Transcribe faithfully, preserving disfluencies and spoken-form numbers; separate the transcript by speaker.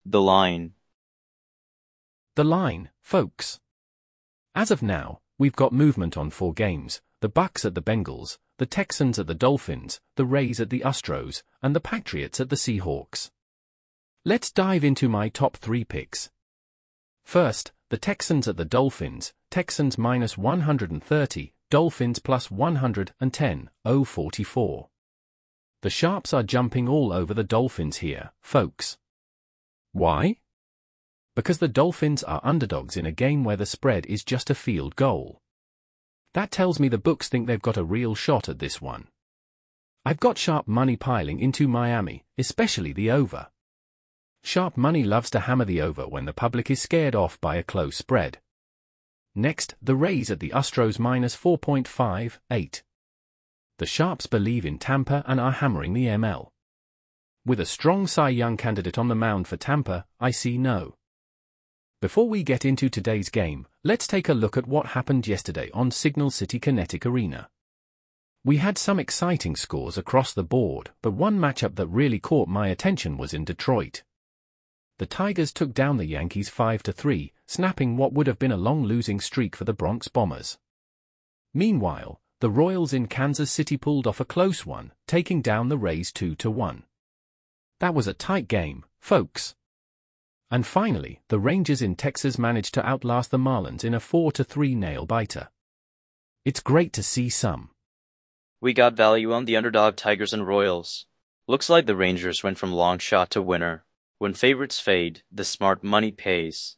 Speaker 1: The line.
Speaker 2: The line, folks. As of now, we've got movement on four games: the Bucks at the Bengals, the Texans at the Dolphins, the Rays at the Astros, and the Patriots at the Seahawks. Let's dive into my top three picks. First, the Texans at the Dolphins, Texans minus one hundred thirty, Dolphins plus one hundred ten, oh forty-four. The sharps are jumping all over the Dolphins here, folks. Why? Because the Dolphins are underdogs in a game where the spread is just a field goal. That tells me the books think they've got a real shot at this one. I've got sharp money piling into Miami, especially the over. Sharp money loves to hammer the over when the public is scared off by a close spread. Next, the Rays at the Astros minus four point five eight. The sharps believe in Tampa and are hammering the M L. With a strong Cy Young candidate on the mound for Tampa, I see no. Before we get into today's game, let's take a look at what happened yesterday on Signal City Kinetic Arena. We had some exciting scores across the board, but one matchup that really caught my attention was in Detroit. The Tigers took down the Yankees five to three, snapping what would have been a long losing streak for the Bronx Bombers. Meanwhile, the Royals in Kansas City pulled off a close one, taking down the Rays two to one. That was a tight game, folks. And finally, the Rangers in Texas managed to outlast the Marlins in a four to three nail-biter. It's great to see some.
Speaker 1: We got value on the underdog Tigers and Royals. Looks like the Rangers went from long shot to winner. When favorites fade, the smart money pays.